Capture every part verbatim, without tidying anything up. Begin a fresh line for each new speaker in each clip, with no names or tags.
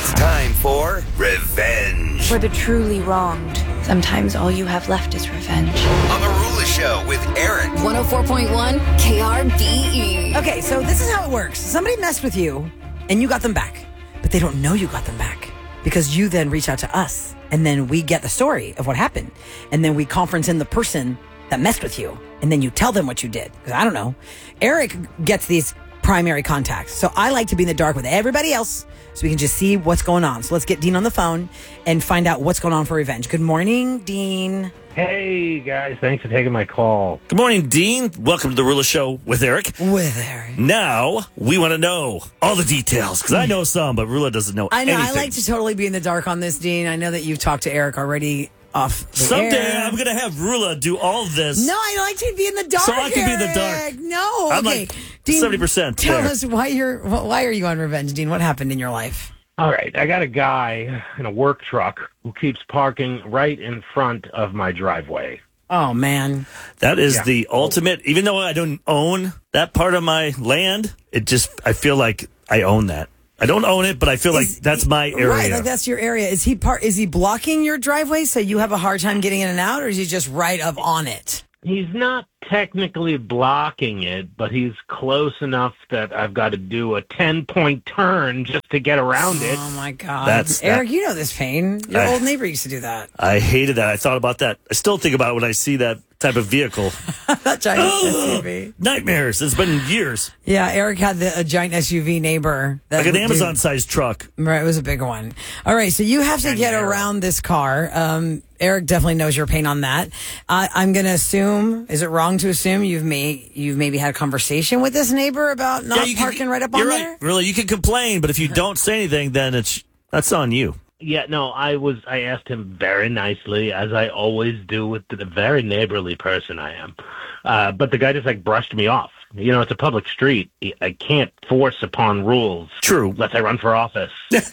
It's time for Revenge.
For the truly wronged, sometimes all you have left is revenge.
On The Rula Show with Eric.
one oh four point one K R B E.
Okay, so this is how it works. Somebody messed with you, and you got them back. But they don't know you got them back. Because you then reach out to us, and then we get the story of what happened. And then we conference in the person that messed with you. And then you tell them what you did. Because I don't know. Eric gets these primary contacts. So I like to be in the dark with everybody else so we can just see what's going on. So let's get Dean on the phone and find out what's going on for revenge. Good morning, Dean.
Hey, guys. Thanks for taking my call.
Good morning, Dean. Welcome to the Rula Show with Eric.
With Eric.
Now, we want to know all the details, because I know some, but Rula doesn't know
I know.
anything.
I like to totally be in the dark on this, Dean. I know that you've talked to Eric already off the
Someday,
air.
I'm going to have Rula do all this.
No, I like to be in the dark.
So I can be in the
Eric.
dark.
No,
I'm
okay.
like
Dean,
seventy percent
Tell
there.
us why you're why are you on revenge, Dean? What happened in your life?
All right. I got a guy in a work truck who keeps parking right in front of my driveway.
Oh man,
That is
Yeah.
the ultimate. Even though I don't own that part of my land, it just, I feel like I own that. I don't own it, but I feel like
Is-
that's my area.
Right, like that's your area. Is he part? Is he blocking your driveway so you have a hard time getting in and out, or is he just right up on it?
He's not technically blocking it, but he's close enough that I've got to do a ten-point turn just to get around it.
Oh my God,
That's-
Eric,
that-
you know this pain. Your
I-
old neighbor used to do that.
I hated that. I thought about that. I still think about it when I see that type of vehicle.
That giant S U V.
Nightmares. It's been years.
Yeah, Eric had the, a giant S U V neighbor. That
Like an
would do-
Amazon-sized truck.
Right, it was a big one. All right, so you have to get
narrow.
around this car. Um, Eric definitely knows your pain on that. Uh, I'm going to assume, is it wrong to assume you've made you've maybe had a conversation with this neighbor about not
Yeah, you can-
parking right up
you're
on
right.
there?
Really, you can complain, but if you don't say anything, then it's that's on you.
Yeah, no, I was. I asked him very nicely, as I always do with the, the very neighborly person I am. Uh, but the guy just like brushed me off. You know, it's a public street. I can't force upon rules.
True.
Unless I run for office.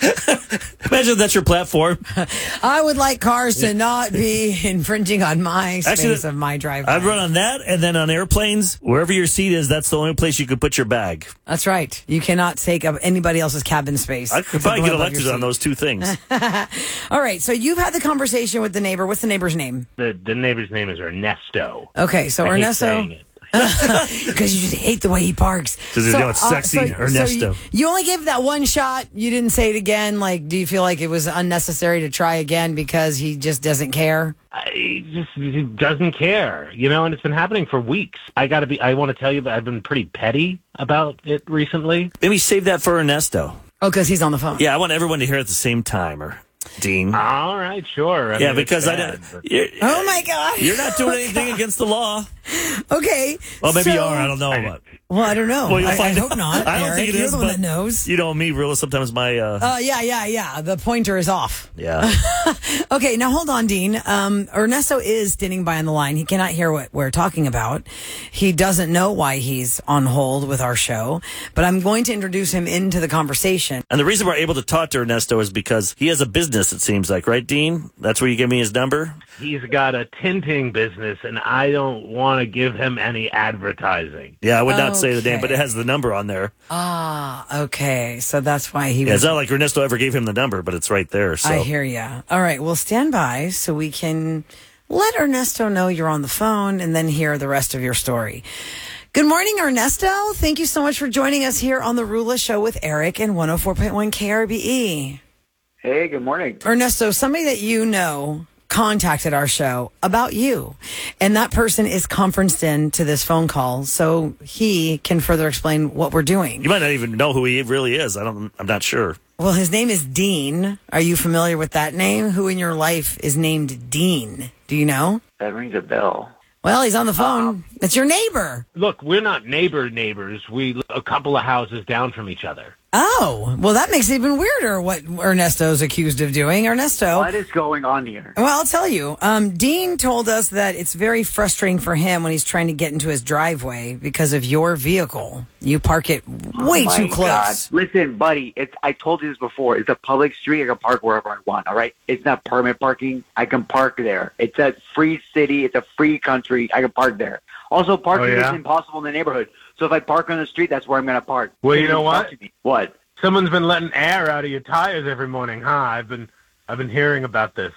Imagine that's your platform.
I would like cars to not be infringing on my space
Actually,
of my driveway.
I'd run on that, and then on airplanes, wherever your seat is, that's the only place you could put your bag.
That's right. You cannot take up anybody else's cabin space.
I could
It's
probably
above
get
your
elected
seat.
on those two things.
All right, so you've had the conversation with the neighbor. What's the neighbor's name?
The the neighbor's name is Ernesto.
Okay, so
I hate
Ernesto.
saying it.
Because you just hate the way he parks.
'Cause you know it's sexy, Ernesto.
you, you only gave that one shot. You didn't say it again. Like, do you feel like it was unnecessary to try again because he just doesn't care?
I just he doesn't care, you know, and it's been happening for weeks. I got to be. I want to tell you that I've been pretty petty about it recently.
Maybe save that for Ernesto.
Oh, because he's on the phone.
Yeah, I want everyone to hear it at the same time, or Dean.
All right, sure. I
yeah,
mean, it's
because I
bad,
don't.
but-
You're,
Oh my God.
you're not doing anything against the law.
Okay.
Well, maybe
so-
you are. I don't know. But
Well, I don't know.
Well, you'll
I,
find
I
out.
hope not.
I don't
Eric.
think it
You're
is,
the one
but
that knows.
you know me, really. Sometimes my. Uh,
Uh, yeah, yeah, yeah. The pointer is off.
yeah.
Okay, now hold on, Dean. Um, Ernesto is standing by on the line. He cannot hear what we're talking about. He doesn't know why he's on hold with our show, but I'm going to introduce him into the conversation.
And the reason we're able to talk to Ernesto is because he has a business, it seems like, right, Dean? That's where you give me his number?
He's got a tinting business, and I don't want to give him any advertising.
Yeah, I would not say the name, but
Okay.
it has the number on there.
Ah, okay. So that's why he
Yeah,
was.
it's not like Ernesto ever gave him the number, but it's right there. So.
I hear ya. All right, well, stand by so we can let Ernesto know you're on the phone and then hear the rest of your story. Good morning, Ernesto. Thank you so much for joining us here on the Rula Show with Eric and one oh four point one K R B E.
Hey, good morning.
Ernesto, somebody that you know contacted our show about you, and that person is conferenced in to this phone call so he can further explain what we're doing.
You might not even know who he really is. I don't. I'm not sure.
Well, his name is Dean. Are you familiar with that name? Who in your life is named Dean? Do you know?
That rings a bell.
Well, he's on the phone. It's your neighbor.
Look, we're not neighbor neighbors. We live a couple of houses down from each other.
Oh, well, that makes it even weirder what Ernesto's accused of doing. Ernesto.
What is going on here?
Well, I'll tell you. Um, Dean told us that it's very frustrating for him when he's trying to get into his driveway because of your vehicle. You park it way
Oh my
too close.
God. Listen, buddy, it's I told you this before. It's a public street. I can park wherever I want, all right? It's not permit parking. I can park there. It's a free city. It's a free country. I can park there. Also, parking
Oh, yeah?
is impossible in the neighborhood. So if I park on the street, that's where I'm going to park.
Well, you
Can
know
talk
what?
to me? What?
Someone's been letting air out of your tires every morning, huh? I've been, I've been hearing about this.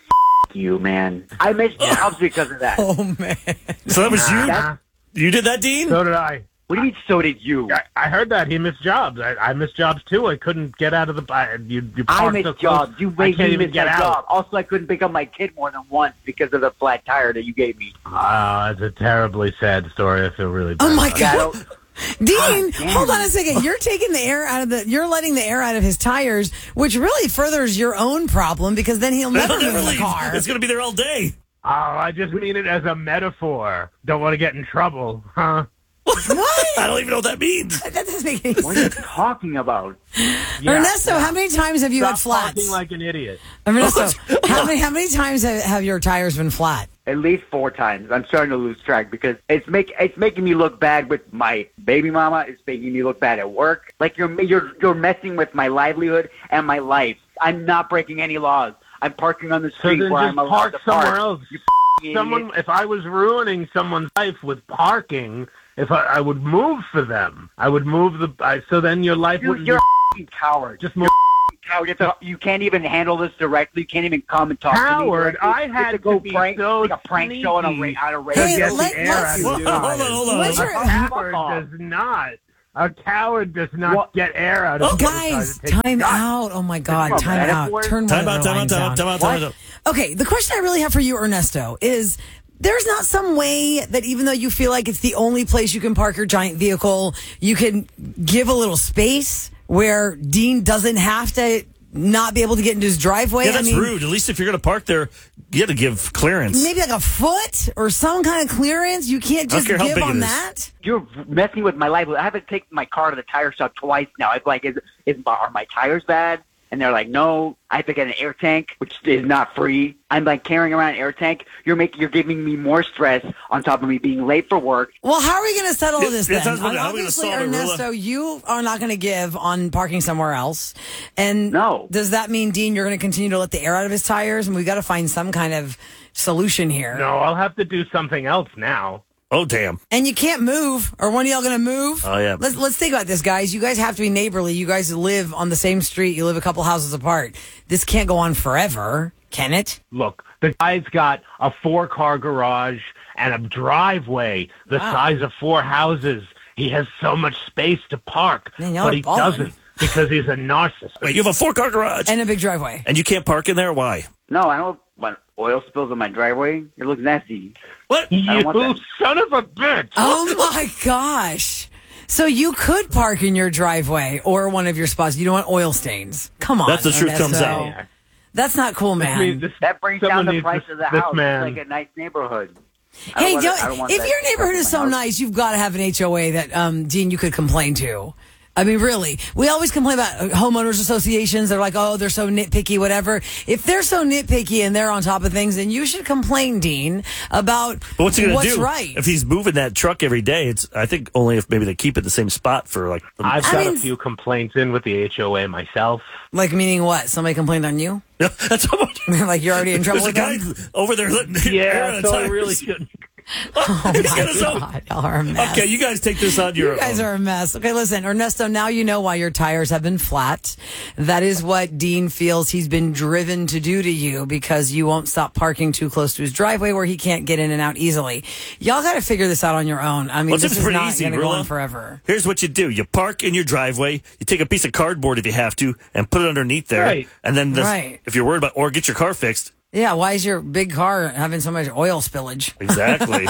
You, man. I missed jobs because of that.
Oh, man.
So that was you?
Nah.
You did that, Dean?
So did I.
What do you mean, so did you?
I, I heard that he missed jobs. I, I missed jobs too. I couldn't get out of the. I, you, you
I
parked
missed
so close,
jobs. You
I
made
can't
me
even
miss
get
my
out.
job. Also, I couldn't pick up my kid more than once because of the flat tire that you gave me.
Ah, it's a terribly sad story. I feel really bad.
Oh, my
about it.
Yeah, I
God.
don't-
Dean,
damn.
hold on a second. You're taking the air out of the, you're letting the air out of his tires, which really furthers your own problem because then he'll never
They'll
move
never
the
leave.
car.
It's going to be there all day.
Oh, I just mean it as a metaphor. Don't want to get in trouble, huh?
What?
I don't even know what that means.
That doesn't make any
What are you
sense.
talking about?
Yeah.
Ernesto, how many times have you
Stop
had flats?
talking like an idiot.
Ernesto, how many how many times have, have your tires been flat?
At least four times. I'm starting to lose track because it's make it's making me look bad with my baby mama. It's making me look bad at work. Like you're you're you're messing with my livelihood and my life. I'm not breaking any laws. I'm parking on the
So
street
then
where
just
I'm allowed
park
to park.
somewhere else.
You f***ing
Someone,
idiot.
if I was ruining someone's life with parking, if I, I would move for them, I would move the. I, so then your life
Dude,
wouldn't
you're
be
a f***ing coward.
just
You're
move.
a f***ing coward. You, have to, you can't even handle this directly. You can't even come and talk to me.
Coward,
directly.
I
You
had
to go
to be
prank,
so
like a prank show on a, ra-
sneaky
on a
to
radio.
Hey,
get
let-
the air out
let's-
of
Hold
your
on, hold on,
tires.
hold on.
What's
A
your-
coward
Fuck off.
does not. A coward does not
What?
get air out of his
Guys,
tires. It takes
time
guts.
out. Oh my God,
Come on,
time out.
metaphor.
Turn one
Time
of
out,
their
time out,
lines
time
down.
out, time out, time out.
Okay, the question I really have for you, Ernesto, is there's not some way that even though you feel like it's the only place you can park your giant vehicle, you can give a little space where Dean doesn't have to not be able to get into his driveway?
Yeah, that's
I mean,
rude. At least if you're going to park there, you got to give clearance.
maybe like a foot or some kind of clearance. You can't
I don't
just
care how
give
big it
on
is.
that.
You're messing with my life. I have to take my car to the tire shop twice now. It's like, is, is are my tires bad? And they're like, no. I have to get an air tank, which is not free. I'm like carrying around an air tank. You're making, you're giving me more stress on top of me being late for work.
Well, how are we going to settle
Yeah,
this
yeah,
then?
sounds like- how are we gonna
Obviously,
solve it, Rilla?
Ernesto, you are not going to give on parking somewhere else. And
No.
does that mean, Dean, you're going to continue to let the air out of his tires? And we've got to find some kind of solution here.
No, I'll have to do something else now.
Oh, damn.
And you can't move. Or when are y'all going to move?
Oh, yeah.
Let's let's think about this, guys. You guys have to be neighborly. You guys live on the same street. You live a couple houses apart. This can't go on forever, can it?
Look, the guy's got a four-car garage and a driveway the
Wow.
size of four houses. He has so much space to park,
Man, y'all
but
are
he
ballin'.
doesn't because he's a narcissist.
Wait, you have a four-car garage, and,
And a big driveway.
you can't park in there? Why?
No, I don't want oil spills on my driveway. It looks nasty.
What?
You
don't want that.
son of a bitch!
Oh my gosh. So you could park in your driveway or one of your spots. You don't want oil stains. Come on.
That's the truth comes
Ernesto.
out.
That's not cool,
I
man.
mean, this-
That brings
someone
down the
needs
price
this-
of the
this
house.
man.
It's like a nice neighborhood. I
Hey,
don't
don't,
want it- I don't want
if
that
your neighborhood
stuff
is
in
so
my house.
nice, you've got to have an H O A that, um, Dean, you could complain to. I mean, really, we always complain about uh, homeowners associations. They're like, oh, they're so nitpicky, whatever. If they're so nitpicky and they're on top of things, then you should complain, Dean, about
But what's he going to do?
right.
If he's moving that truck every day, it's I think only if maybe they keep it the same spot for like.
I've
I
got
mean-
a few complaints in with the H O A myself.
Like, meaning what? Somebody complained on you?
That's how much.
Like, you're already in trouble
There's a
with
guy
them?
over there letting air out
Yeah,
of
so I
tires.
really shouldn't.
Oh,
He's
my
got his own-
God. Y'all are a mess.
Okay, you guys take this on your
You guys
own.
are a mess. Okay, listen, Ernesto, now you know why your tires have been flat. That is what Dean feels he's been driven to do to you because you won't stop parking too close to his driveway where he can't get in and out easily. Y'all got to figure this out on your own. I mean,
Well,
this
it's
is
pretty
not
easy,
going to go
Rilla.
on forever.
Here's what you do: you park in your driveway, you take a piece of cardboard if you have to, and put it underneath there,
Right.
and then this,
Right.
if you're worried about, or get your car fixed.
Yeah, why is your big car having so much oil spillage?
Exactly.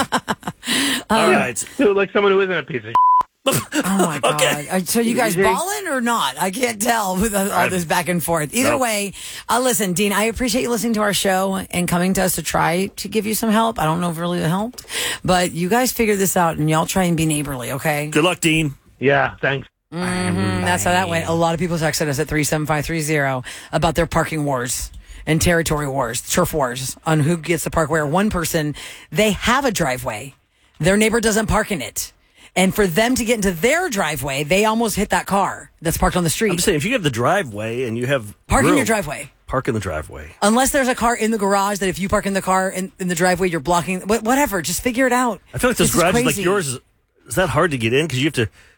All right.
Dude, like someone who isn't a piece of
Oh my God.
Okay.
Uh, So you guys
Easy.
balling or not? I can't tell with all
I-
this back and forth. Either
Nope.
way, uh, listen, Dean, I appreciate you listening to our show and coming to us to try to give you some help. I don't know if it really helped, but you guys figure this out and y'all try and be neighborly, okay?
Good luck, Dean.
Yeah, thanks.
Mm, that's how that went. A lot of people texted us at three seven five three zero about their parking wars and territory wars, turf wars on who gets to park where. One person, they have a driveway. Their neighbor doesn't park in it. And for them to get into their driveway, they almost hit that car that's parked on the street.
I'm saying if you have the driveway and you have
Park in
room,
your driveway.
park in the driveway.
Unless there's a car in the garage that if you park in the car in, in the driveway, you're blocking. wh- Whatever. Just figure it out.
I feel like those
This is
garages like
crazy.
yours is, is that hard to get in because you have to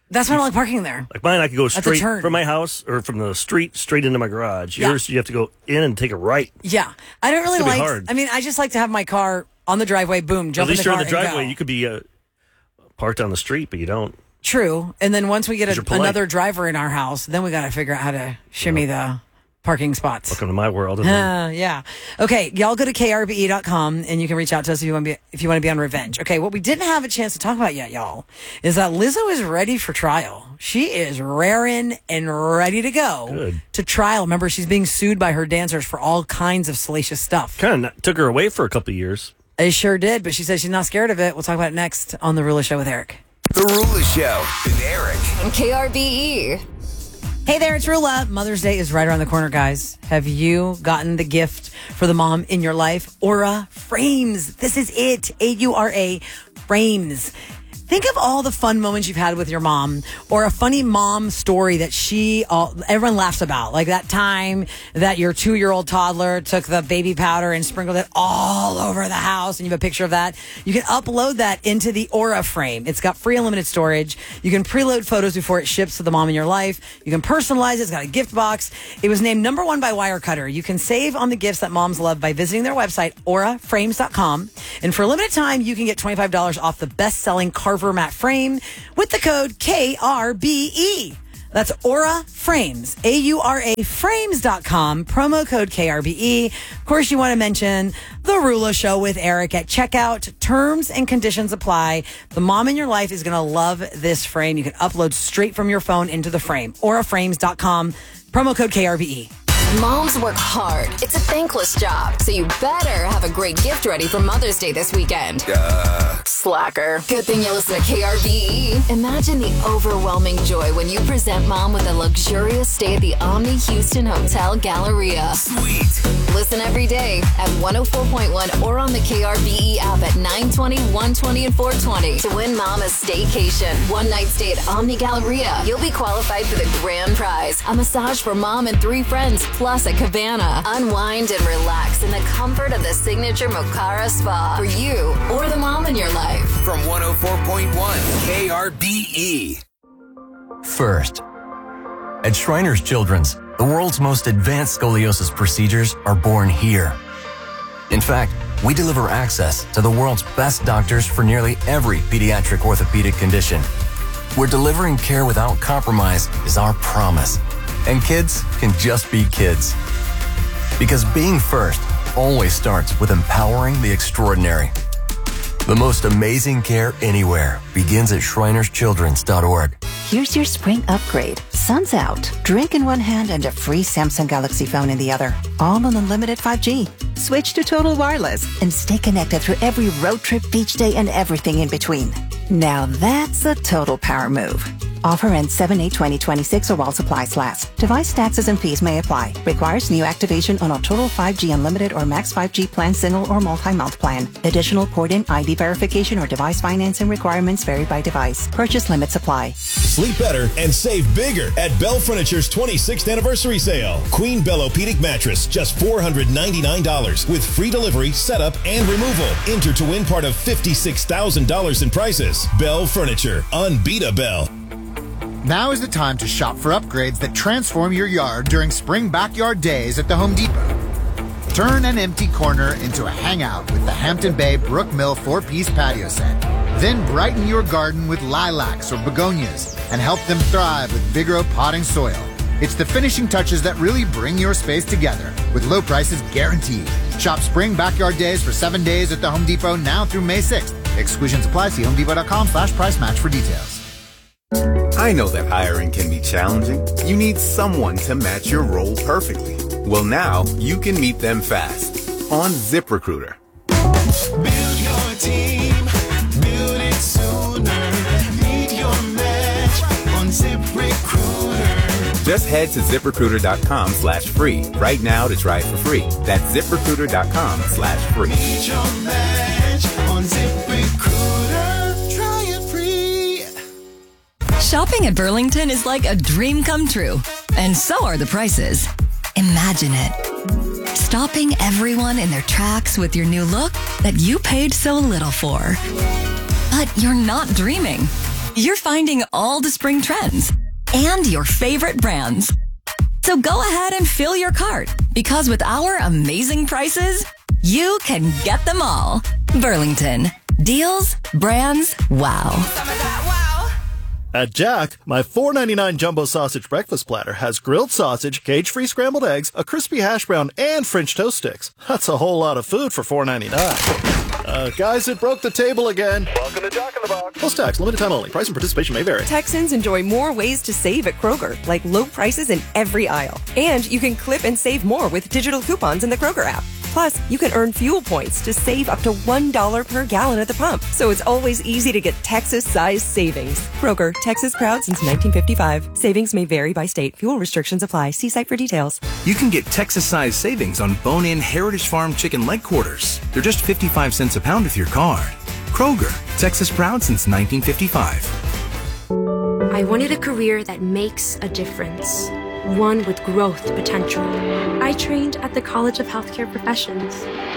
That's why I don't like parking there.
Like mine, I could go
That's a
straight
turn.
from my house or from the street straight into my garage.
Yeah.
Yours, you have to go in and take a right.
Yeah. I don't really
It's gonna be
like,
hard.
I mean, I just like to have my car on the driveway, boom, jump
At least
in the
you're
car
in the
and
driveway.
go.
You could be uh, parked on the street, but you don't.
True. And then once we get
'Cause
a,
you're polite.
another driver in our house, then we got to figure out how to shimmy the parking spots.
Welcome to my world. And then,
Uh, yeah. Okay. Y'all go to K R B E dot com and you can reach out to us if you want to be, if you want to be on Revenge. Okay. What we didn't have a chance to talk about yet, y'all, is that Lizzo is ready for trial. She is raring and ready to go
Good.
to trial. Remember, she's being sued by her dancers for all kinds of salacious stuff.
kind of took her away for a couple of years.
It sure did, but she says she's not scared of it. We'll talk about it next on The Rula Show with Eric.
The Rula Show with Eric.
On K R B E.
Hey there, it's Rula. Mother's Day is right around the corner, guys. Have you gotten the gift for the mom in your life? Aura Frames. This is it. A U R A Frames. Think of all the fun moments you've had with your mom, or a funny mom story that she, all, everyone laughs about. Like that time that your two-year-old toddler took the baby powder and sprinkled it all over the house, and you have a picture of that. You can upload that into the Aura Frame. It's got free unlimited storage. You can preload photos before it ships to the mom in your life. You can personalize it. It's got a gift box. It was named number one by Wirecutter. You can save on the gifts that moms love by visiting their website, aura frames dot com. And for a limited time, you can get twenty-five dollars off the best-selling Carver Matte Frame with the code K R B E. That's Aura Frames, A U R A frames dot com, promo code K R B E. Of course, you want to mention The Rula Show with Eric at checkout. Terms and conditions apply. The mom in your life is going to love this frame. You can upload straight from your phone into the frame. aura frames dot com, promo code K R B E.
Moms work hard. It's a thankless job, so you better have a great gift ready for Mother's Day this weekend.
Duh.
Slacker. Good thing you listen to K R B E. Imagine the overwhelming joy when you present mom with a luxurious stay at the Omni Houston Hotel Galleria.
Sweet.
Listen every day at one oh four point one or on the K R B E app at nine twenty, one twenty, and four twenty to win mom a staycation. One night stay at Omni Galleria. You'll be qualified for the grand prize, a massage for mom and three friends, plus a cabana. Unwind and relax in the comfort of the signature Mocara Spa for you or the mom in your life.
From one oh four point one K R B E.
First, at Shriners Children's, the world's most advanced scoliosis procedures are born here. In fact, we deliver access to the world's best doctors for nearly every pediatric orthopedic condition. We're delivering care without compromise is our promise. And kids can just be kids. Because being first always starts with empowering the extraordinary. The most amazing care anywhere begins at shriners children's dot org.
Here's your spring upgrade. Sun's out. Drink in one hand and a free Samsung Galaxy phone in the other. All on unlimited five G. Switch to Total Wireless and stay connected through every road trip, beach day, and everything in between. Now that's a total power move. Offer ends seven eight twenty twenty-six or while supplies last. Device taxes and fees may apply. Requires new activation on a Total five G Unlimited or Max five G plan, single or multi-month plan. Additional port-in I D verification or device financing requirements vary by device. Purchase limits apply.
Sleep better and save bigger at Bell Furniture's twenty-sixth anniversary sale. Queen Bellopedic mattress, just four hundred ninety-nine dollars with free delivery, setup, and removal. Enter to win part of fifty-six thousand dollars in prizes. Bell Furniture. Unbeat a Bell.
Now is the time to shop for upgrades that transform your yard during spring backyard days at the Home Depot. Turn an empty corner into a hangout with the Hampton Bay Brook Mill four-piece patio set. Then brighten your garden with lilacs or begonias and help them thrive with Vigoro potting soil. It's the finishing touches that really bring your space together with low prices guaranteed. Shop spring backyard days for seven days at the Home Depot now through May sixth. Exclusions apply. See homedepot.com slash price match for details.
I know that hiring can be challenging. You need someone to match your role perfectly. Well, now you can meet them fast on ZipRecruiter.
Build your team, build it sooner. Meet your match on ZipRecruiter.
Just head to ZipRecruiter.com slash free right now to try it for free. That's ZipRecruiter.com slash free.
Meet your match on ZipRecruiter. Try it free.
Shopping at Burlington is like a dream come true, and so are the prices. Imagine it. Stopping everyone in their tracks with your new look that you paid so little for. But you're not dreaming. you're finding all the spring trends and your favorite brands. So go ahead and fill your cart, because with our amazing prices, you can get them all. Burlington. Deals, brands, wow.
At Jack, my four ninety-nine jumbo sausage breakfast platter has grilled sausage, cage-free scrambled eggs, a crispy hash brown, and French toast sticks. That's a whole lot of food for four ninety-nine. Uh, guys, it broke the table again. Welcome to Jack in the Box. Plus tax, limited time only. Price and participation may vary.
Texans enjoy more ways to save at Kroger, like low prices in every aisle. And you can clip and save more with digital coupons in the Kroger app. Plus, you can earn fuel points to save up to one dollar per gallon at the pump. So it's always easy to get Texas-sized savings. Kroger, Texas proud since nineteen fifty-five. Savings may vary by state. Fuel restrictions apply. See site for details.
You can get Texas-sized savings on bone-in Heritage Farm chicken leg quarters. They're just fifty-five cents a pound with your card. Kroger, Texas proud since nineteen fifty-five.
I wanted a career that makes a difference. One with growth potential. I trained at the College of Healthcare Professions.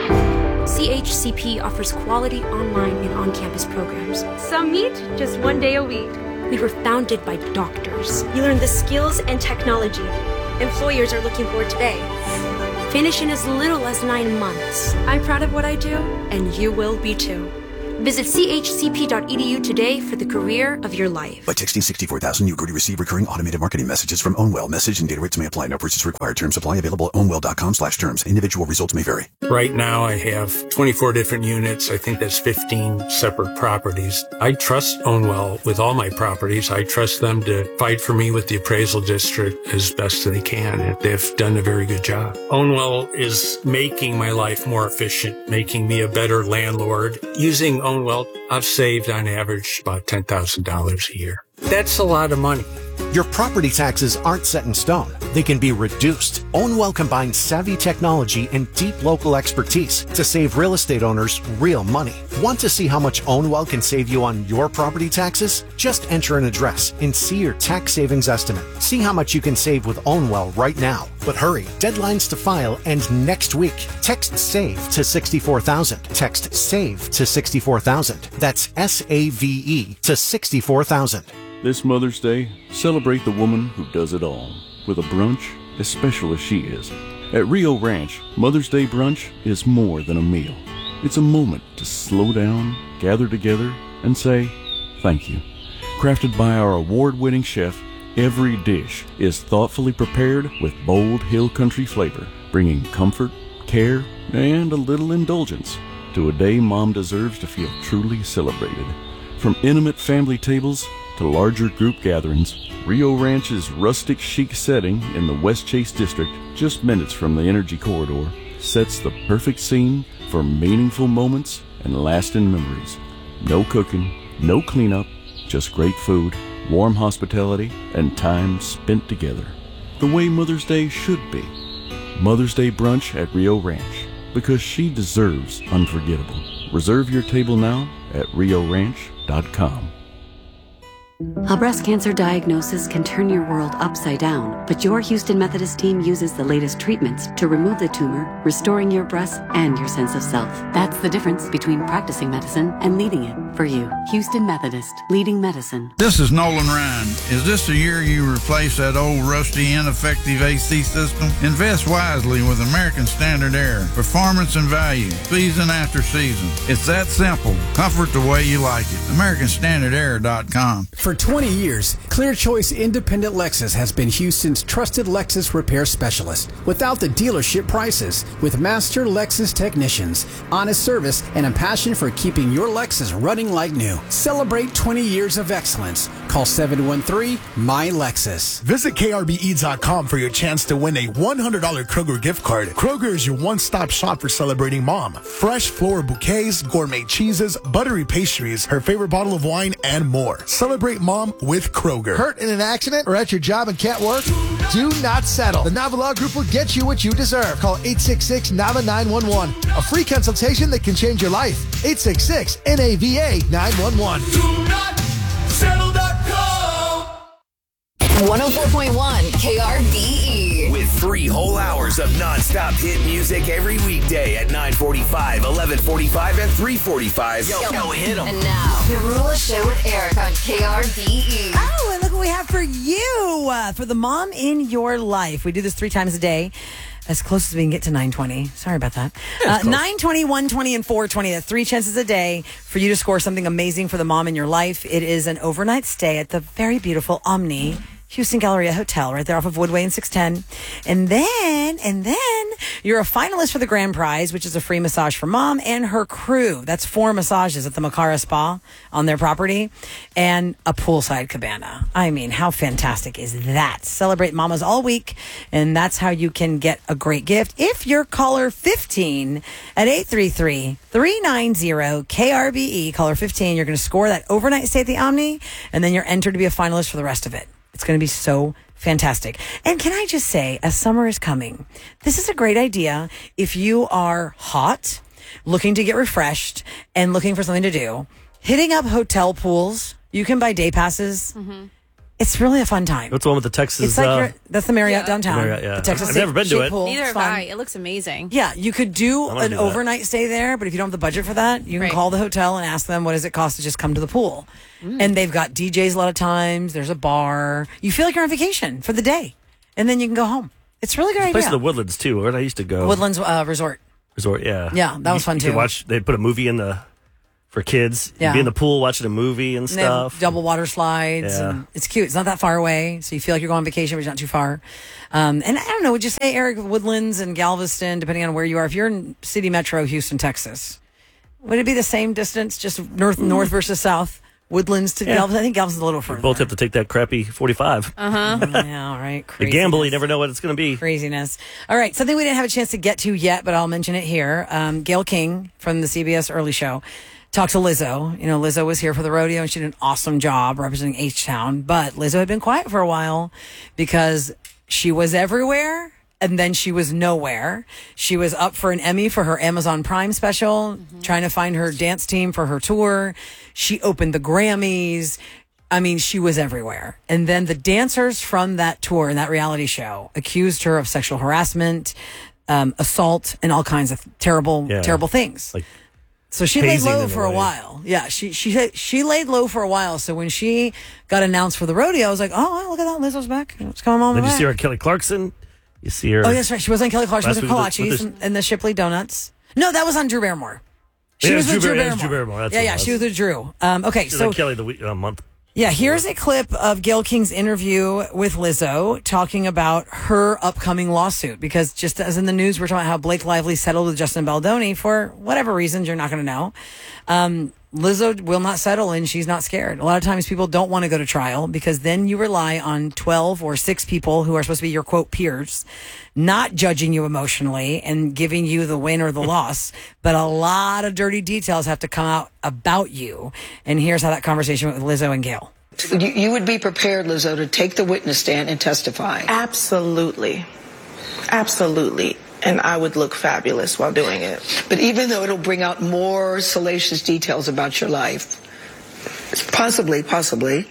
C H C P offers quality online and on-campus programs. Some meet just one day a week. We were founded by doctors. You learn the skills and technology employers are looking for today. Finish in as little as nine months. I'm proud of what I do, and you will be too. Visit c h c p dot e d u today for the career of your life.
By texting sixty-four thousand, you agree to receive recurring automated marketing messages from Ownwell. Message and data rates may apply. No purchase required. Terms apply. Available at ownwell dot com slash terms. Individual results may vary.
Right now, I have twenty-four different units. I think that's fifteen separate properties. I trust Ownwell with all my properties. I trust them to fight for me with the appraisal district as best they can. And they've done a very good job. Ownwell is making my life more efficient, making me a better landlord. Using Ownwell, I've saved on average about ten thousand dollars a year. That's a lot of money.
Your property taxes aren't set in stone. They can be reduced. Ownwell combines savvy technology and deep local expertise to save real estate owners real money. Want to see how much Ownwell can save you on your property taxes? Just enter an address and see your tax savings estimate. See how much you can save with Ownwell right now. But hurry, deadlines to file end next week. Text SAVE to sixty-four thousand. Text SAVE to sixty-four thousand. That's S A V E to sixty-four thousand.
This Mother's Day, celebrate the woman who does it all with a brunch as special as she is. At Rio Ranch, Mother's Day brunch is more than a meal. It's a moment to slow down, gather together, and say thank you. Crafted by our award-winning chef, every dish is thoughtfully prepared with bold hill country flavor, bringing comfort, care, and a little indulgence to a day Mom deserves to feel truly celebrated. From intimate family tables to larger group gatherings, Rio Ranch's rustic chic setting in the West Chase District, just minutes from the Energy Corridor, sets the perfect scene for meaningful moments and lasting memories. No cooking, no cleanup, just great food, warm hospitality, and time spent together. The way Mother's Day should be. Mother's Day brunch at Rio Ranch, because she deserves unforgettable. Reserve your table now at rio ranch dot com.
A breast cancer diagnosis can turn your world upside down, but your Houston Methodist team uses the latest treatments to remove the tumor, restoring your breasts and your sense of self. That's the difference between practicing medicine and leading it for you. Houston Methodist, leading medicine.
This is Nolan Ryan. Is this the year you replace that old rusty, ineffective A C system? Invest wisely with American Standard Air. Performance and value, season after season. It's that simple. Comfort the way you like it. American Standard Air dot com.
For twenty years, Clear Choice Independent Lexus has been Houston's trusted Lexus repair specialist. Without the dealership prices, with master Lexus technicians, honest service, and a passion for keeping your Lexus running like new. Celebrate twenty years of excellence. Call seven one three, M Y Lexus.
Visit K R B E dot com for your chance to win a one hundred dollars Kroger gift card. Kroger is your one-stop shop for celebrating Mom. Fresh floral bouquets, gourmet cheeses, buttery pastries, her favorite bottle of wine, and more. Celebrate Mom with Kroger.
Hurt in an accident or at your job and can't work? Do not settle. The Nava Law Group will get you what you deserve. Call eight six six, N A V A, nine one one. A free consultation that can change your life. eight six six, N A V A, nine one one.
Do not settle dot com.
one oh four point one K R B E.
With Three whole hours of nonstop hit music every weekday at nine forty-five, eleven forty-five, and three forty-five. Yo, yo, hit 'em.
And now, the Rula Show with Eric on K R B E.
Oh, and look what we have for you, uh, for the mom in your life. We do this three times a day, as close as we can get to nine twenty. Sorry about that. Uh, nine twenty, one twenty, and four twenty. That's three chances a day for you to score something amazing for the mom in your life. It is an overnight stay at the very beautiful Omni Houston Galleria Hotel, right there off of Woodway and six ten. And then, and then you're a finalist for the grand prize, which is a free massage for mom and her crew. That's four massages at the Makara Spa on their property and a poolside cabana. I mean, how fantastic is that? Celebrate mamas all week, and that's how you can get a great gift. If you're caller fifteen at eight three three, three nine zero, K R B E, caller fifteen, you're going to score that overnight stay at the Omni, and then you're entered to be a finalist for the rest of it. It's going to be so fantastic. And can I just say, as summer is coming, this is a great idea if you are hot, looking to get refreshed, and looking for something to do. Hitting up hotel pools, you can buy day passes. Mm-hmm. It's really a fun time.
What's the one with the Texas?
It's like
uh,
your, that's the Marriott
yeah.
downtown.
Marriott, yeah.
The Texas
I've never been to it.
Pool.
Neither
It's
have
fun.
I. It looks amazing.
Yeah, you could do
I wanna
an
do that.
overnight stay there, but if you don't have the budget for that, you can
Right.
call the hotel and ask them what does it cost to just come to the pool.
Mm.
And they've got D Js a lot of times. There's a bar. You feel like you're on vacation for the day, and then you can go home. It's a really good
There's a place
idea.
in the Woodlands too, where I used to go.
Woodlands uh, Resort.
Resort, yeah,
Yeah, that was
You-
fun,
you
too.
could watch. They'd put a movie in the for kids. You'd
Yeah.
be in the pool watching a movie and
And they have
stuff.
double water slides.
Yeah.
And it's cute. It's not that far away, so you feel like you're going on vacation, but it's not too far. Um, and I don't know, would you say, Eric, Woodlands and Galveston, depending on where you are, if you're in City Metro, Houston, Texas, would it be the same distance, just north north versus south? Woodlands to
Yeah.
Galveston? I think Galveston's a little
You
further.
both have to take that crappy forty-five.
Uh-huh. Yeah, all right.
The gamble, you never know what it's going to be.
Craziness. All right, something we didn't have a chance to get to yet, but I'll mention it here. Um, Gail King from the C B S Early Show talked to Lizzo. You know, Lizzo was here for the rodeo, and she did an awesome job representing H-Town. But Lizzo had been quiet for a while because she was everywhere, and then she was nowhere. She was up for an Emmy for her Amazon Prime special, trying to find her dance team for her tour. She opened the Grammys. I mean, she was everywhere. And then the dancers from that tour and that reality show accused her of sexual harassment, um, assault, and all kinds of terrible,
Yeah.
terrible things.
Like
so she laid
hazing
low
in
for
a
a
way.
while. Yeah, she she she laid low for a while. So when she got announced for the rodeo, I was like, oh, well, look at that, Lizzo's back. It's coming on the
Then you
back.
see her at Kelly Clarkson. You see her.
Oh, that's right. She was on Kelly Clarkson
last
with the
week with the-
Kolaches
with the-
and, and the Shipley Donuts. No, that was on Drew Barrymore. She
Yeah,
was
Drew
with Drew
Bar- yeah,
Barrymore.
it's Drew Barrymore. That's
yeah,
what it
yeah,
was.
she was with Drew. Um, okay,
She was
so
on Kelly the week, uh, month.
yeah, here's a clip of Gail King's interview with Lizzo talking about her upcoming lawsuit. Because just as in the news, we're talking about how Blake Lively settled with Justin Baldoni for whatever reasons you're not going to know. Um, Lizzo will not settle, and she's not scared. A lot of times people don't want to go to trial because then you rely on twelve or six people who are supposed to be your, quote, peers, not judging you emotionally and giving you the win or the loss. But a lot of dirty details have to come out about you. And here's how that conversation went with Lizzo and Gail.
You, you would be prepared, Lizzo, to take the witness stand and testify.
Absolutely. Absolutely. And I would look fabulous while doing it.
But even though it'll bring out more salacious details about your life, possibly, possibly,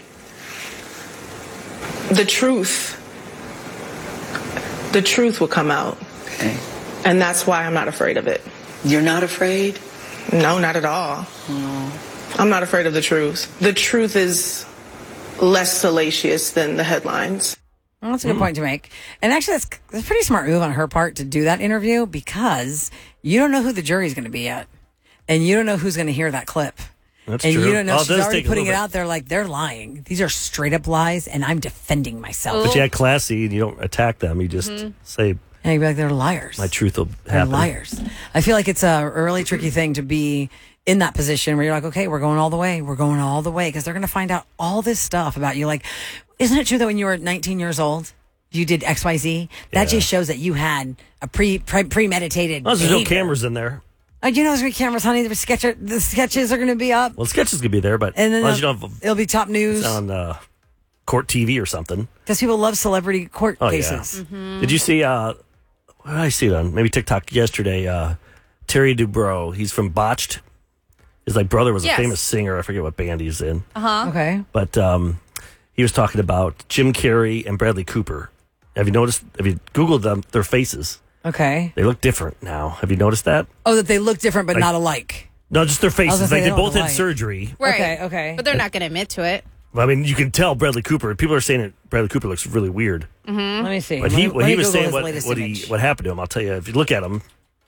The truth, the truth will come out.
Okay.
And that's why I'm not afraid of it.
You're not afraid?
No, not at all. I'm not afraid of the truth. The truth is less salacious than the headlines.
Well, that's a good point to make. And actually, that's, that's a pretty smart move on her part to do that interview because you don't know who the jury's going to be yet. And you don't know who's going to hear that clip.
That's
and
true.
you don't know.
Oh, it
She's
does
already
take a
putting it
little bit.
out there like they're lying. These are straight up lies, and I'm defending myself.
But you act classy and you don't attack them. You just
Mhm.
say,
And you'd be like, they're liars.
my truth will
They're
happen.
liars. I feel like it's a really tricky thing to be in that position where you're like, okay, we're going all the way. We're going all the way because they're going to find out all this stuff about you. Like, isn't it true that when you were nineteen years old, you did X Y Z? That just shows that you had a pre, pre premeditated.
Well, there's no
behavior.
cameras in there.
Oh, you know, there's going to be cameras, honey. The, sketch, the sketches are going to be up.
Well, sketches could be there, but
And then
as long as you
it'll,
don't have
it'll be top news
it's on uh, court T V or something.
because people love celebrity court
Oh,
cases.
yeah. Did you see, uh, what did I see it on? Maybe TikTok yesterday. Uh, Terry Dubrow, he's from Botched. His like brother was
Yes.
a famous singer. I forget what band he's in.
Uh huh.
Okay.
But um, he was talking about Jim Carrey and Bradley Cooper Have you noticed? Have you Googled them? Their faces.
Okay.
They look different now. Have you noticed that?
Oh, that they look different but
Like-
not alike.
No, just their
I was gonna
faces.
say
Like
they
they
don't
both
look
had
alike.
surgery.
Right.
Okay, okay.
But they're not going to admit to it.
I mean, you can tell Bradley Cooper. People are saying that Bradley Cooper looks really weird.
Mm-hmm.
Let me see.
But
Let
he,
me-
when
let
he
me
was
Google
saying
his
what,
latest
what he
image.
what happened to him, I'll tell you. If you look at him,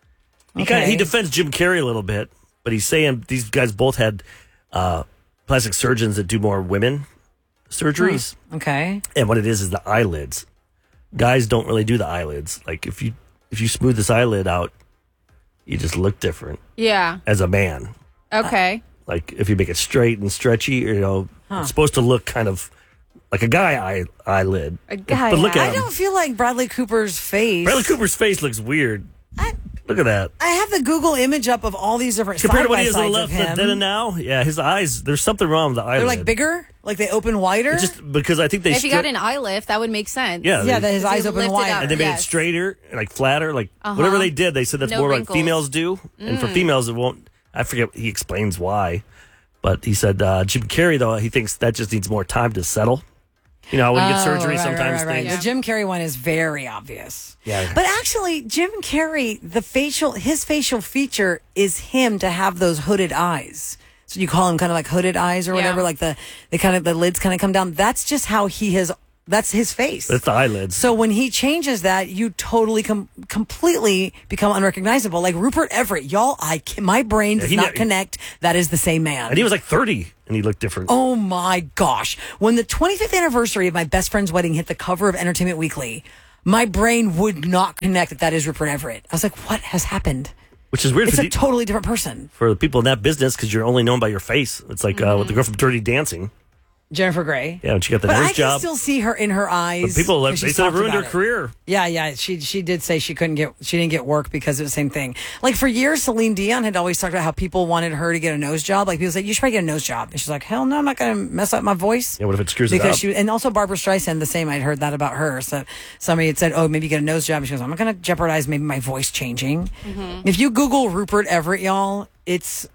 he
Okay.
kind of he defends Jim Carrey a little bit, but he's saying these guys both had uh, plastic surgeons that do more women surgeries,
Hmm. Okay.
and what it is is the eyelids. Guys don't really do the eyelids. Like if you if you smooth this eyelid out, you just look different
Yeah.
as a man.
Okay.
Like if you make it straight and stretchy, you know,
Huh.
it's supposed to look kind of like a guy eye eyelid.
A guy
But look
I
at him.
don't feel like Bradley Cooper's face.
Bradley Cooper's face looks weird. Look at that.
I have the Google image up of all these different
Compared to what he has on the
side-by-sides
left
of
then
him.
and now, yeah, his eyes. There's something wrong with the eyelid.
They're like bigger, like they open wider.
It's just because I think they
if he
stri-
got an eye lift, that would make sense.
Yeah,
yeah,
they-
that his
Because
eyes
he
open
lifted
wider.
up.
and they made
Yes.
it straighter, like flatter, like
Uh-huh.
whatever they did. They said that's
No
more
wrinkles.
like females do, and for
Mm.
females it won't. I forget. He explains why, but he said uh, Jim Carrey though he thinks that just needs more time to settle. You know, when you get
Oh,
surgery,
right,
sometimes
right, right, right.
things.
The Jim Carrey one is very obvious.
Yeah.
But actually, Jim Carrey, the facial, his facial feature is him to have those hooded eyes. So you call him kind of like hooded eyes or
Yeah.
whatever, like the, the kind of, the lids kind of come down. That's just how he has, that's his face.
That's the eyelids.
So when he changes that, you totally com- completely become unrecognizable. Like Rupert Everett, y'all, I ca- my brain does
he
not
ne-
connect. That is the same man.
And he was like thirty, and he looked different.
Oh my gosh. When the twenty-fifth anniversary of my best friend's wedding hit the cover of Entertainment Weekly, my brain would not connect that that is Rupert Everett. I was like, what has happened?
Which is weird
It's
for
a
the,
totally different person.
for the people in that business because you're only known by your face. It's like uh, with the girl from Dirty Dancing.
Jennifer Grey.
Yeah, when she got the
But
nose
I can
job.
still see her in her eyes.
But people,
'cause
they
she's
said it
talked
ruined her
about it.
career.
Yeah, yeah. She she did say she couldn't get she didn't get work because of the same thing. Like for years, Celine Dion had always talked about how people wanted her to get a nose job. Like people said, you should probably get a nose job, and she's like, hell no, I'm not going to mess up my voice.
Yeah, what if it screws it
Because
up?
she and also Barbara Streisand the same. I'd heard that about her. So somebody had said, oh, maybe get a nose job. And she goes, I'm not going to jeopardize maybe my voice changing.
Mm-hmm.
If you Google Rupert Everett, y'all, it's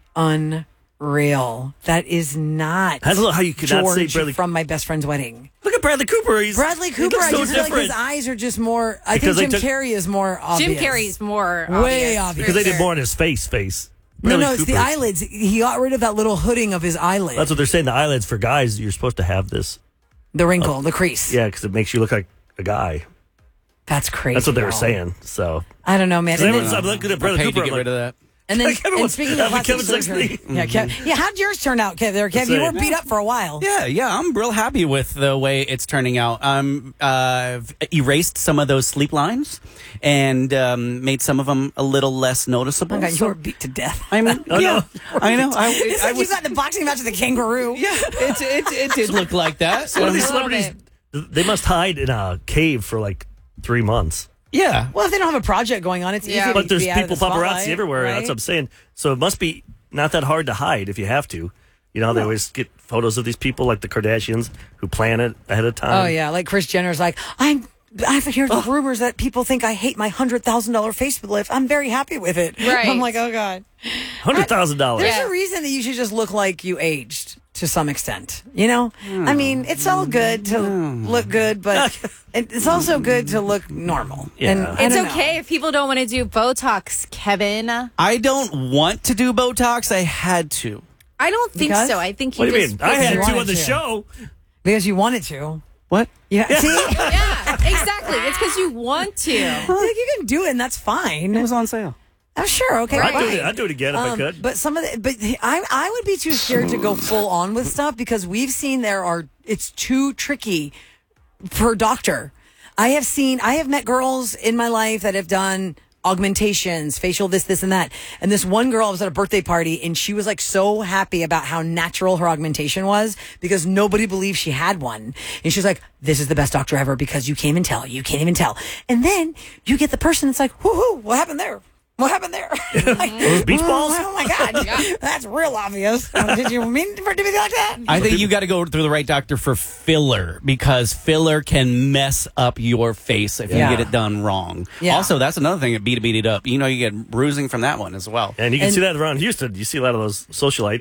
unreal. That is not.
I don't know how you could not say
George
Bradley-
from My Best Friend's Wedding.
Look at Bradley Cooper. He's
Bradley
he
Cooper,
looks
I
so
just feel like his
different.
eyes are just more. I
Because
think
they
Jim
took-
Carrey is more obvious.
Jim Carrey's more
Way
obvious.
obvious.
Because they did
For
more
sure.
on his face, face.
No,
Bradley
no, it's the
Cooper-
eyelids. He got rid of that little hooding of his eyelid.
That's what they're saying. The eyelids for guys, you're supposed to have this.
the wrinkle, the crease.
Yeah, because it makes you look like a guy.
That's crazy.
That's what they were
y'all.
saying. So
I don't know, man.
'Cause
And
everyone's-
then,
I'm looking at
I
Bradley
paid
Cooper.
to
I'm
get
like,
rid of that.
and then
Kevin
and
was-
speaking of
having
plastic
Kevin
surgery,
Sexton.
yeah, Kev, yeah. How'd yours turn out, Kev? There, Kev. You were
Same.
beat up for a while.
Yeah, yeah, I'm real happy with the way it's turning out. Um, uh, I've erased some of those sleep lines and um, made some of them a little less noticeable.
Oh my God, you
So-
were beat to death.
I mean,
Oh,
yeah,
no.
I know. I,
It's
I
like
was,
you got in the boxing match with the kangaroo.
yeah, it, it, it did look like that.
What are these
A little
celebrities? They must hide in a cave for like three months.
Yeah.
Well, if they don't have a project going on, it's
Yeah.
easy.
But
to
there's
be out of
people
the
paparazzi
spotlight,
everywhere.
right?
That's what I'm saying. So it must be not that hard to hide if you have to. You know, they always get photos of these people like the Kardashians who plan it ahead of time.
Oh yeah, like Kris Jenner's like I'm. I've heard
Oh.
rumors that people think I hate my hundred thousand dollar Facebook lift. I'm very happy with it.
Right.
I'm like, oh God.
Hundred thousand dollars.
There's
Yeah.
a reason that you should just look like you aged to some extent. You know, I mean, it's all good to look good, but it- it's also good to look normal.
Yeah.
And I
It's
don't know.
okay if people don't want to do Botox, Kevin.
I don't want to do Botox. I had to.
I don't think
Because?
so. I think you
What do you
just
mean? I
put
had
your-
to
wanted
on the
to.
show.
because you wanted to.
What?
Yeah, see,
Yeah, exactly. It's because you want to.
like you can do it, and that's fine.
It was on sale.
Oh, sure, okay,
I'd, do
fine.
it, I'd do it again if I
Um,
could.
But some of the, but I, I would be too scared to go full on with stuff because we've seen there are, it's too tricky per doctor. I have seen, I have met girls in my life that have done augmentations, facial this, this, and that. And this one girl was at a birthday party and she was like so happy about how natural her augmentation was because nobody believed she had one. And she was like, this is the best doctor ever because you can't even tell. You can't even tell. And then you get the person that's like, whoo-hoo, what happened there? What happened there? Like,
Those beach balls?
Oh, my God. That's real obvious. Did you mean for it to be like that?
I think you got to go through the right doctor for filler because filler can mess up your face if
Yeah.
you get it done wrong.
Yeah.
Also, that's another thing that beat beat it up. You know, you get bruising from that one as well.
And you can
And-
see that around Houston. You see a lot of those socialites.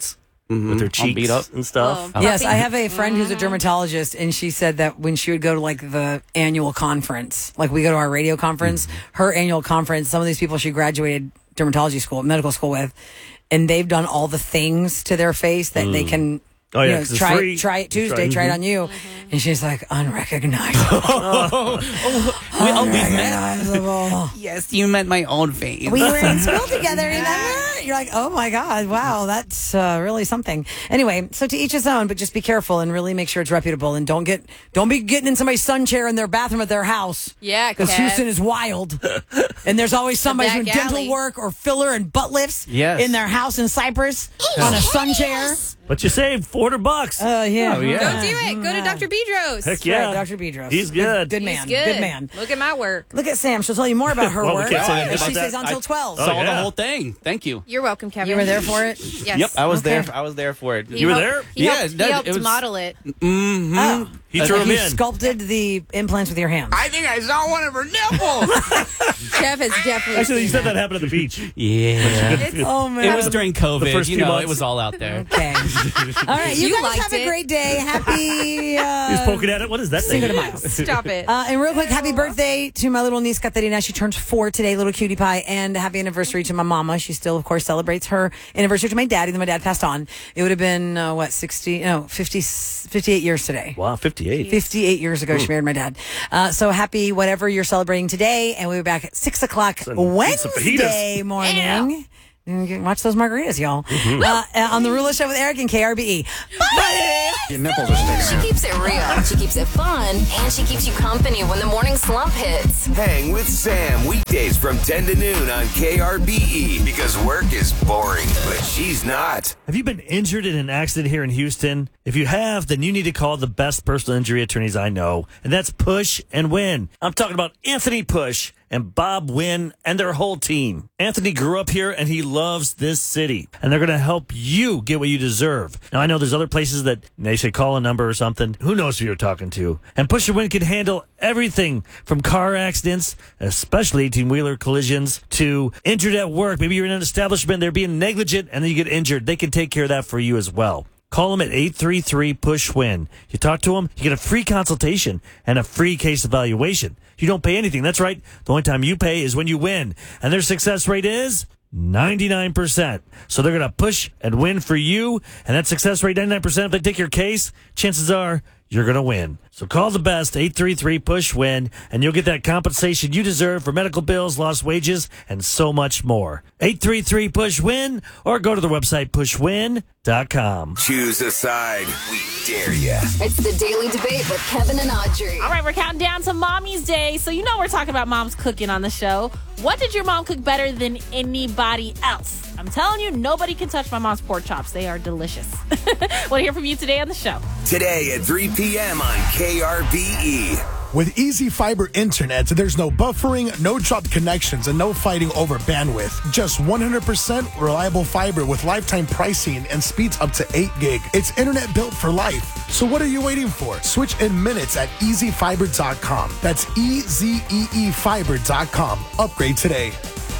Mhm.
with their
All
cheeks
beat up.
and stuff.
Oh. Yes, I have a friend who's a dermatologist, and she said that when she would go to like the annual conference, like we go to our radio conference,
Mm-hmm.
her annual conference, some of these people she graduated dermatology school, medical school with, and they've done all the things to their face that they
Mm.
can.
Oh,
you
yeah,
know,
'cause it's
try
free.
try it Tuesday,
Try-
try it
mhm.
on you, and she's like unrecognizable.
oh, we, oh, we've met.
Unrecognizable.
Yes, you met my old face.
We were in school together, remember? You're like, oh my God, wow, that's uh, really something. Anyway, so to each his own, but just be careful and really make sure it's reputable, and don't get, don't be getting in somebody's sun chair in their bathroom at their house.
Yeah,
because
Kev.
Houston is wild, and there's always somebody
back
doing dental
alley.
work or filler and butt lifts
Yes.
in their house in Cyprus on a sun chair.
But you saved four hundred bucks.
Uh, yeah.
Oh, yeah.
Don't do it. Go to Doctor Bedros.
Heck yeah.
Right, Doctor Bedros.
He's good.
Good man.
He's good.
man.
Look at my work.
Look at Sam. She'll tell you more about her
Well, we
work.
can't say anything
And she
about
stays
that.
on until
I
twelve.
Oh,
Saw the
yeah.
whole thing. Thank you.
You're welcome, Kevin.
You were there for it?
Yes.
Yep, I was
Okay.
there. I was there for it.
He
You were
helped-
there?
He
Yeah,
helped,
that-
he helped
it was-
model it.
Mm-hmm.
Oh.
He threw him
You
in.
sculpted the implants with your hands.
I think I saw one of her nipples.
Jeff has definitely
Actually, you
seen
said that happened at the beach.
Yeah.
Oh, man.
It was during COVID.
The first
you
few
know,
months.
it was all out there.
Okay. All right. You,
You
guys
liked
have a
it.
great day. Happy. Uh,
He's poking at it. What is that thing?
Cinco de Mayo.
Stop it.
Uh, and real quick, happy birthday to my little niece Katerina. She turns four today, little cutie pie. And happy anniversary to my mama. She still, of course, celebrates her anniversary to my dad, even though my dad passed on. It would have been, uh, what, sixty, no, fifty, fifty-eight years today.
Wow, fifty-eight.
fifty-eight years ago, she married my dad. Uh, so happy whatever you're celebrating today. And we'll be back at six o'clock
Some- eat some
Wednesday
fajitas.
morning. And you can watch those margaritas, y'all.
Mm-hmm.
Uh, uh, on The Rula Show with Eric and K R B E. Bye!
Your nipples are sticking
She
out.
keeps it real, she keeps it fun, and she keeps you company when the morning slump hits.
Hang with Sam weekdays from ten to noon on K R B E because work is boring, but she's not.
Have you been injured in an accident here in Houston? If you have, then you need to call the best personal injury attorneys I know, and that's Push and Win. I'm talking about Anthony Push and Bob Wynn and their whole team. Anthony grew up here and he loves this city, and they're going to help you get what you deserve. Now, I know there's other places that they say call a number or something. Who knows who you're talking to? And Push and Win can handle everything from car accidents, especially eighteen-wheeler collisions, to injured at work. Maybe you're in an establishment, they're being negligent, and then you get injured. They can take care of that for you as well. Call them at eight three three push win. You talk to them, you get a free consultation and a free case evaluation. You don't pay anything. That's right. The only time you pay is when you win. And their success rate is ninety-nine percent. So they're going to push and win for you. And that success rate, ninety-nine percent, if they take your case, chances are you're going to win. So call the best, eight three three push win, and you'll get that compensation you deserve for medical bills, lost wages, and so much more. eight three three push win, or go to the website push win dot com.
Choose a side. We dare ya.
It's the Daily Debate with Kevin and Audrey.
All right, we're counting down to Mommy's Day, so you know we're talking about mom's cooking on the show. What did your mom cook better than anybody else? I'm telling you, nobody can touch my mom's pork chops. They are delicious. We'll hear from you today on the show.
Today at three p.m. on K R B E.
With Easy Fiber Internet, there's no buffering, no dropped connections, and no fighting over bandwidth. Just one hundred percent reliable fiber with lifetime pricing and speeds up to eight gig. It's internet built for life. So what are you waiting for? Switch in minutes at easy fiber dot com. That's E Z E E fiber dot com. Upgrade today.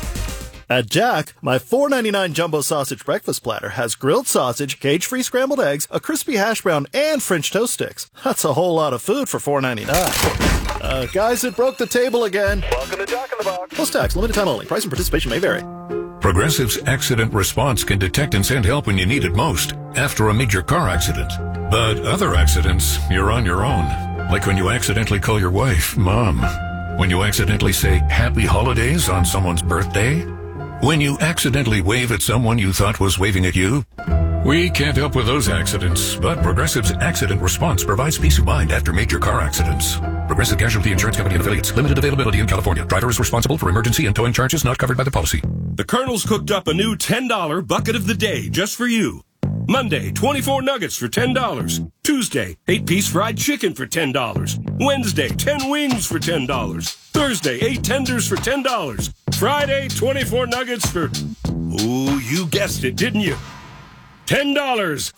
At Jack, my four ninety-nine jumbo sausage breakfast platter has grilled sausage, cage-free scrambled eggs, a crispy hash brown, and French toast sticks. That's a whole lot of food for four ninety-nine. Uh, guys, it broke the table again. Welcome to Jack in the Box. Plus tax, limited time only. Price and participation may vary.
Progressive's accident response can detect and send help when you need it most, after a major car accident. But other accidents, you're on your own. Like when you accidentally call your wife, Mom. When you accidentally say Happy Holidays on someone's birthday. When you accidentally wave at someone you thought was waving at you. We can't help with those accidents, but Progressive's accident response provides peace of mind after major car accidents. Progressive Casualty Insurance Company and Affiliates. Limited availability in California. Driver is responsible for emergency and towing charges not covered by the policy.
The Colonel's cooked up a new ten dollar bucket of the day just for you. Monday, twenty-four nuggets for ten dollars. Tuesday, eight-piece fried chicken for ten dollars. Wednesday, ten wings for ten dollars. Thursday, eight tenders for ten dollars. Friday, twenty-four nuggets for... Ooh, you guessed it, didn't you? ten dollars.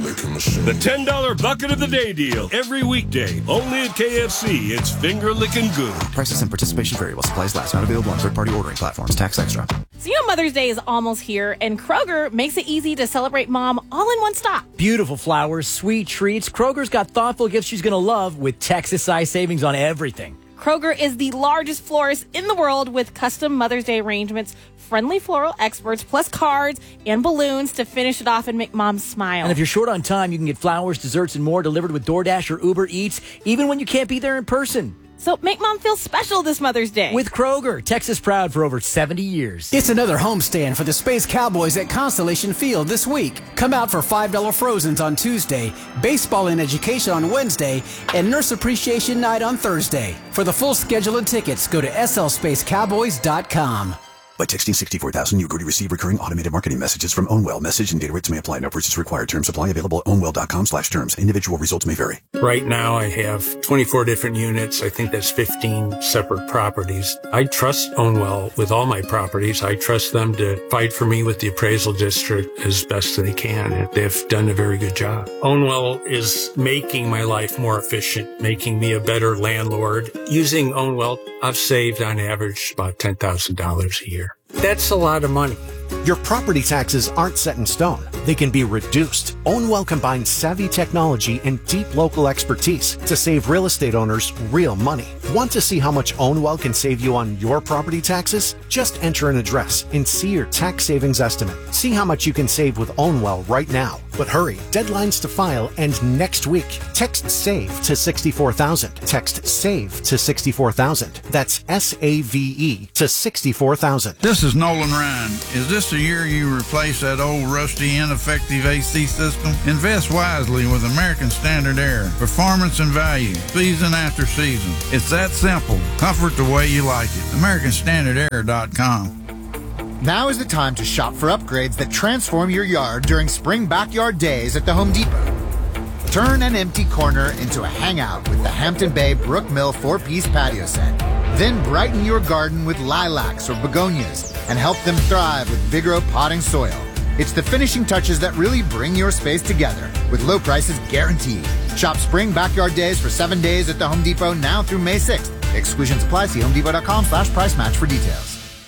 The ten dollar Bucket of the Day deal. Every weekday. Only at K F C. It's finger licking good.
Prices and participation vary while supplies last. Not available on third-party ordering platforms. Tax extra.
So you know Mother's Day is almost here, and Kroger makes it easy to celebrate mom all in one stop.
Beautiful flowers, sweet treats. Kroger's got thoughtful gifts she's going to love with Texas-size savings on everything.
Kroger is the largest florist in the world with custom Mother's Day arrangements, friendly floral experts, plus cards and balloons to finish it off and make mom smile.
And if you're short on time, you can get flowers, desserts, and more delivered with DoorDash or Uber Eats, even when you can't be there in person.
So make mom feel special this Mother's Day.
With Kroger, Texas proud for over seventy years.
It's another homestand for the Space Cowboys at Constellation Field this week. Come out for five dollar Frozens on Tuesday, baseball and education on Wednesday, and Nurse Appreciation Night on Thursday. For the full schedule and tickets, go to S L space cowboys dot com.
By texting sixty-four thousand, you agree to receive recurring automated marketing messages from OwnWell. Message and data rates may apply. No purchase required. Terms apply. Available at ownwell dot com slash terms. Individual results may vary.
Right now, I have twenty-four different units. I think that's fifteen separate properties. I trust OwnWell with all my properties. I trust them to fight for me with the appraisal district as best they can. They've done a very good job. OwnWell is making my life more efficient, making me a better landlord. Using OwnWell, I've saved on average about ten thousand dollars a year. That's a lot of money.
Your property taxes aren't set in stone. They can be reduced. Ownwell combines savvy technology and deep local expertise to save real estate owners real money. Want to see how much Ownwell can save you on your property taxes? Just enter an address and see your tax savings estimate. See how much you can save with Ownwell right now. But hurry, deadlines to file end next week. Text SAVE to sixty-four thousand. Text SAVE to sixty-four thousand. That's S A V E to sixty-four thousand.
This is Nolan Ryan. Is this the year you replace that old rusty, ineffective A C system? Invest wisely with American Standard Air. Performance and value, season after season. It's that simple. Comfort the way you like it. American Standard Air dot com.
Now is the time to shop for upgrades that transform your yard during Spring Backyard Days at the Home Depot. Turn an empty corner into a hangout with the Hampton Bay Brook Mill four-piece patio set. Then brighten your garden with lilacs or begonias and help them thrive with Vigoro potting soil. It's the finishing touches that really bring your space together with low prices guaranteed. Shop Spring Backyard Days for seven days at the Home Depot now through May sixth. Exclusions apply. See homedepot.com slash price match for details.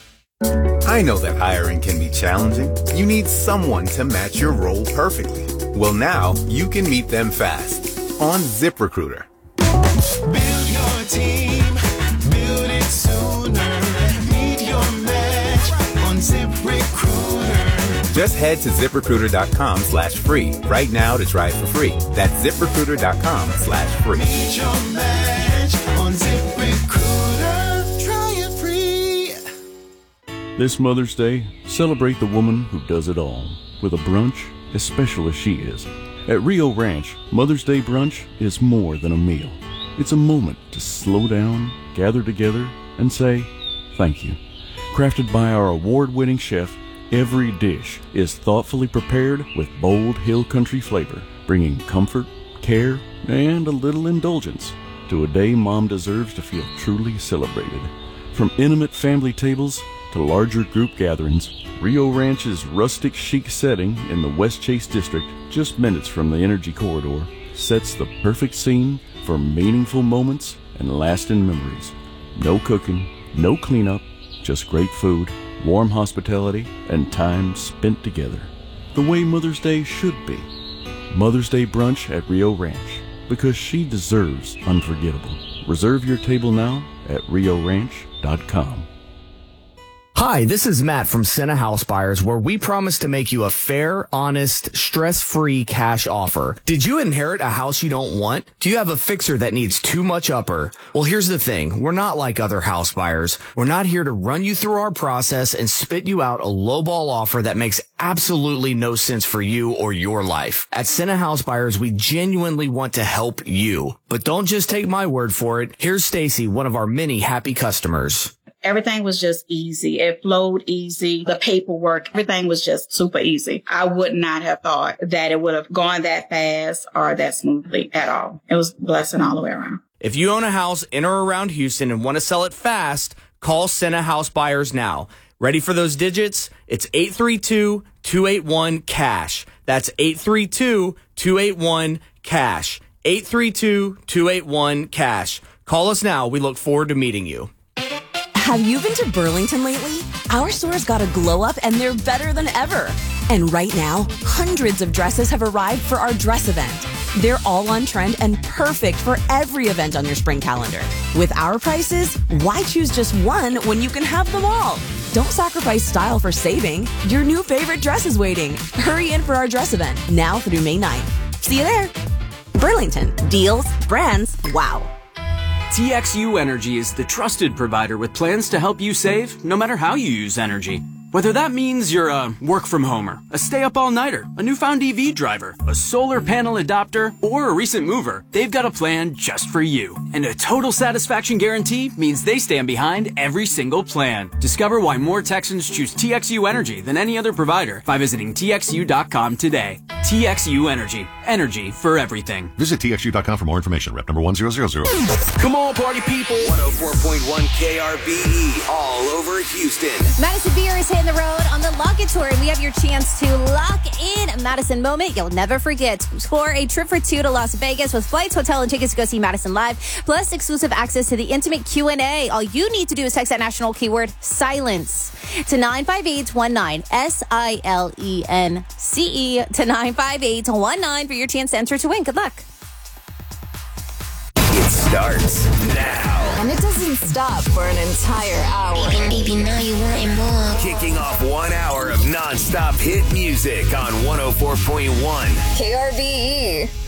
I know that hiring can be challenging. You need someone to match your role perfectly. Well, now you can meet them fast on ZipRecruiter.
Build your team, build it sooner. Meet your match on ZipRecruiter.
Just head to ZipRecruiter.com slash free right now to try it for free. That's ZipRecruiter.com slash free.
Meet your match on ZipRecruiter. Try it free.
This Mother's Day, celebrate the woman who does it all with a brunch as special as she is. At Rio Ranch, Mother's Day brunch is more than a meal. It's a moment to slow down, gather together, and say thank you. Crafted by our award-winning chef, every dish is thoughtfully prepared with bold hill country flavor, bringing comfort, care, and a little indulgence to a day Mom deserves to feel truly celebrated. From intimate family tables to larger group gatherings, Rio Ranch's rustic chic setting in the West Chase District, just minutes from the Energy Corridor, sets the perfect scene for meaningful moments and lasting memories. No cooking, no cleanup, just great food, warm hospitality, and time spent together. The way Mother's Day should be. Mother's Day brunch at Rio Ranch, because she deserves unforgettable. Reserve your table now at rio ranch dot com.
Hi, this is Matt from Senna House Buyers, where we promise to make you a fair, honest, stress-free cash offer. Did you inherit a house you don't want? Do you have a fixer that needs too much upper? Well, here's the thing. We're not like other house buyers. We're not here to run you through our process and spit you out a lowball offer that makes absolutely no sense for you or your life. At Senna House Buyers, we genuinely want to help you. But don't just take my word for it. Here's Stacy, one of our many happy customers.
Everything was just easy. It flowed easy. The paperwork, everything was just super easy. I would not have thought that it would have gone that fast or that smoothly at all. It was a blessing all the way around.
If you own a house in or around Houston and want to sell it fast, call Senna House Buyers now. Ready for those digits? It's eight three two, two eight one, cash. That's eight three two, two eight one, cash. eight three two, two eight one, cash. Call us now. We look forward to meeting you.
Have you been to Burlington lately? Our store's got a glow up and they're better than ever. And right now, hundreds of dresses have arrived for our dress event. They're all on trend and perfect for every event on your spring calendar. With our prices, why choose just one when you can have them all? Don't sacrifice style for saving. Your new favorite dress is waiting. Hurry in for our dress event, now through May ninth. See you there. Burlington. Deals, brands, wow.
T X U Energy is the trusted provider with plans to help you save no matter how you use energy. Whether that means you're a work-from-homer, a stay-up-all-nighter, a newfound E V driver, a solar panel adopter, or a recent mover, they've got a plan just for you. And a total satisfaction guarantee means they stand behind every single plan. Discover why more Texans choose T X U Energy than any other provider by visiting T X U dot com today. T X U Energy. Energy for everything.
Visit T X U dot com for more information. Rep number one zero zero zero.
Come on, party people. one oh four point one K R B E, all over Houston.
Madison Beer is hitting the road on the Lock It Tour, and we have your chance to lock in a Madison moment you'll never forget. Score a trip for two to Las Vegas with flights, hotel, and tickets to go see Madison live, plus exclusive access to the intimate Q and A. All you need to do is text that national keyword silence to nine five eight one nine, S I L E N C E, to nine five eight one nine for your chance to enter to win. Good luck.
It starts now.
And it doesn't stop for an entire hour.
Baby, now you want more. Kicking off one hour of non-stop hit music on one oh four point one
K R B E.